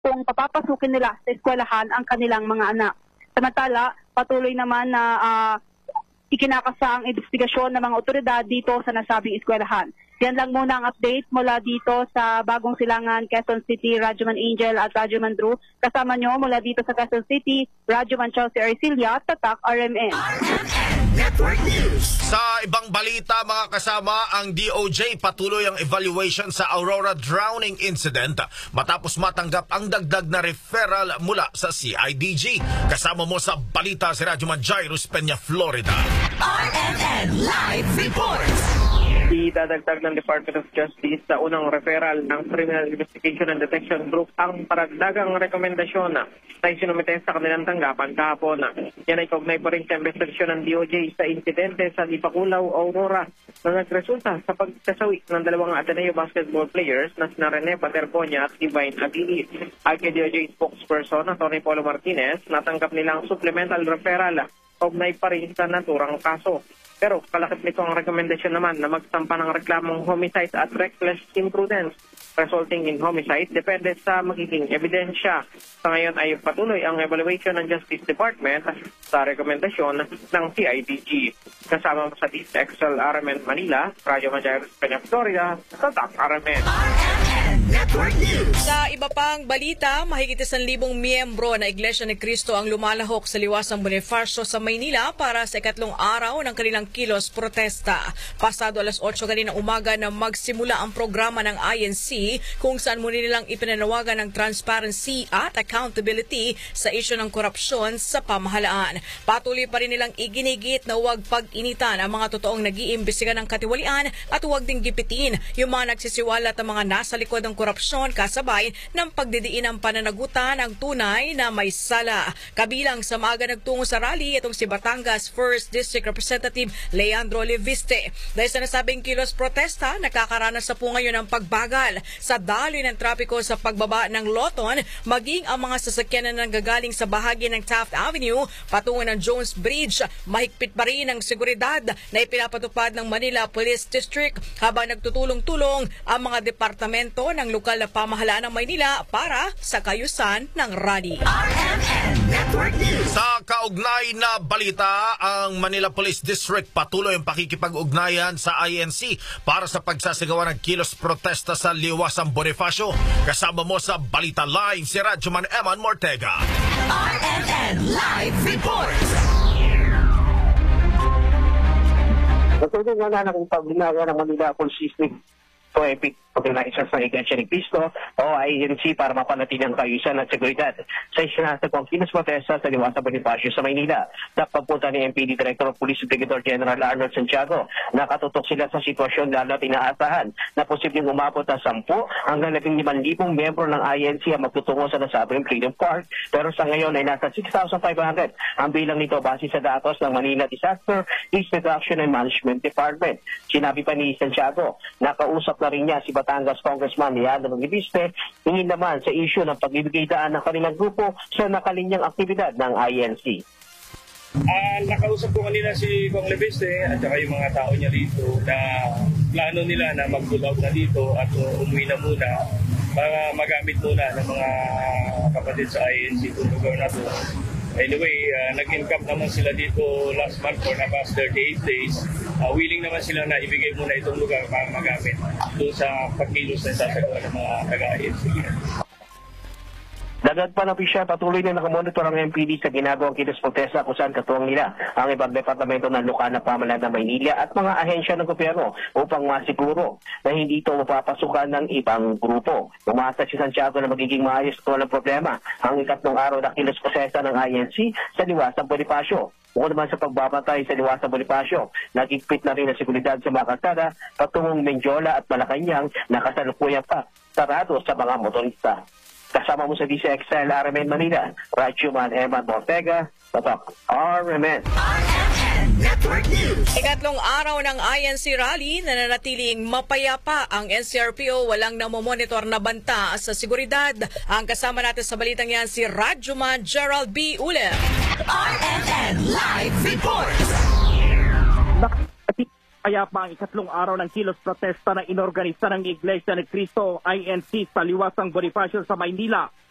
kung papapasukin nila sa eskwelahan ang kanilang mga anak. Samantala, patuloy naman na ikinakasa ang investigasyon ng mga otoridad dito sa nasabing eskwelahan. Yan lang muna ang update mula dito sa Bagong Silangan, Quezon City, Radyoman Angel at Radyoman Drew. Kasama nyo mula dito sa Quezon City, Radyoman Chelsea Arcilia, Tatak RMN. Network News. Sa ibang balita mga kasama, ang DOJ patuloy ang evaluation sa Aurora drowning incident matapos matanggap ang dagdag na referral mula sa CIDG. Kasama mo sa balita si Radyoman Jairus Peña, Florida. RMN Live Reports. Idadagdag ng Department of Justice sa unang referral ng Criminal Investigation and Detection Group ang paragdagang rekomendasyon na isinumite sa kanilang tanggapan kahapon. Yan ay kaugnay pa rin sa investigasyon ng DOJ sa insidente sa Lipaculaw, Aurora na nagresulta sa pagkasawi ng dalawang Ateneo basketball players na sina Rene Paterpoña at Divine Abili. Ay kay DOJ spokesperson Atty. Paulo Martinez, natanggap nilang supplemental referral kaugnay pa rin sa naturang kaso. Pero kalakip nito ang rekomendasyon naman na magsampa ng reklamong homicide at reckless imprudence resulting in homicide depende sa magiging ebidensya. Sa ngayon ay patuloy ang evaluation ng Justice Department sa rekomendasyon ng CIDG. Kasama mo sa DXL RMN Manila, Radyo Jairus Peña, Florida, sa TAC RMN. Network News. Sa iba pang balita, mahigit 1,000 miyembro na Iglesia ni Cristo ang lumalahok sa Liwasang Bonifacio sa Maynila para sa ikatlong araw ng kanilang kilos protesta. Pasado alas 8 kaninang umaga na magsimula ang programa ng INC kung saan muli nilang ipinanawagan ng transparency at accountability sa isyu ng korupsyon sa pamahalaan. Patuloy pa rin nilang iginigit na huwag pag-initan ang mga totoong nag-iimbestiga ng katiwalian at huwag ding gipitin yung mga nagsisiwalat ng mga nasa likod ng korupsyon kasabay ng pagdidiin ng pananagutan ang tunay na may sala. Kabilang sa maaga nagtungo sa rally itong si Batangas 1st District Representative Leandro Leviste. Dahil sa nasabing kilos protesta, nakakaranas sa po ngayon ng pagbagal sa daloy ng trapiko sa pagbaba ng Loton, maging ang mga sasakyan na nanggagaling sa bahagi ng Taft Avenue patungo ng Jones Bridge. Mahigpit pa rin ang seguridad na ipinapatupad ng Manila Police District habang nagtutulong-tulong ang mga departamento ng lokal na pamahalaan ng Maynila para sa kayusan ng rally. Sa kaugnay na balita, ang Manila Police District patuloy ang pakikipag-ugnayan sa INC para sa pagsasigawa ng kilos protesta sa Liwasang Bonifacio. Kasama mo sa Balita Live si Radyoman Eman Mortega. RMN Live Reports. Patuloy nga na ng pag-ugnayan ng Manila Police District o EPIC Organizers ng Iglesia ni Cristo o INC para mapanatili ang kaayusan at seguridad sa isinasagawang kilos protesta sa Liwasang Bonifacio sa Maynila. Napagpunta ni MPD Director of Police Brigadier General Arnold Santiago, nakatutok sila sa sitwasyon lalo at inaasahan na posibleng umabot na 10 hanggang 15,000 miyembro ng INC ang magtutungo sa nasabing Freedom Park, pero sa ngayon ay nasa 6,500 ang bilang nito base sa datos ng Manila Disaster Risk Reduction and Management Department. Sinabi pa ni Santiago, nakausap na rin niya si Batangas Congressman Leandro Leviste, hingin naman sa isyu ng pagbibigay daan ng kanilang grupo sa nakalinyang aktibidad ng INC. Nakausap ko kanina si Kong Leviste at saka yung mga tao niya dito na plano nila na mag-pull out na dito at umuwi na muna para magamit muna ng mga kapatid sa INC kung lugar na ito. Anyway, nag-encamp naman sila dito last month for the past 38 days. Willing naman sila na ibigay muna itong lugar para magamit doon sa pagkilos na sasagawa ng mga taga-INC. Dagdag pa ng opisyal, patuloy na nakamonitor ang MPD sa ginagawang kilos protesta kung saan katuwang nila ang ibang departamento ng lokal na pamahalaan ng Maynila at mga ahensya ng gobyerno upang masiguro na hindi ito mapapasukan ng ibang grupo. Umasa si Santiago na magiging maayos at walang problema ang ikatlong araw na kilos protesta ng INC sa Liwasang Bonifacio. Bukod naman sa pagbabantay sa Liwasang Bonifacio, nagigpit na rin ang seguridad sa mga kalsada patungong Mendiola at Malacanang na kasalukuyan pa sarado sa mga motorista. Kasama mo sa DCXL RMN Manila, Radyoman Eman Mortega, Tatak RMN. Network News. Ikatlong araw ng INC rally, nananatiling mapayapa ang NCRPO, walang namomonitor na banta sa seguridad. Ang kasama natin sa balitang yan si Radyoman Gerald B. Ulem. RMN Live Reports. Kaya pa ang ikatlong araw ng kilos protesta na inorganisa ng Iglesia ni Cristo INC sa Liwasang Bonifacio sa Maynila